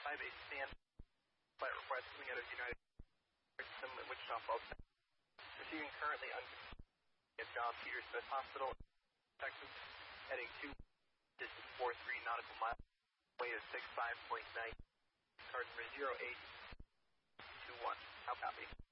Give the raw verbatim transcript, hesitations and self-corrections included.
five, a stand flight request coming out of United System at Wichita Falls, receiving currently on John Peter Smith Hospital, Texas, heading to distance four three nautical miles, weight of six five point nine, card number zero eight two one. How copy?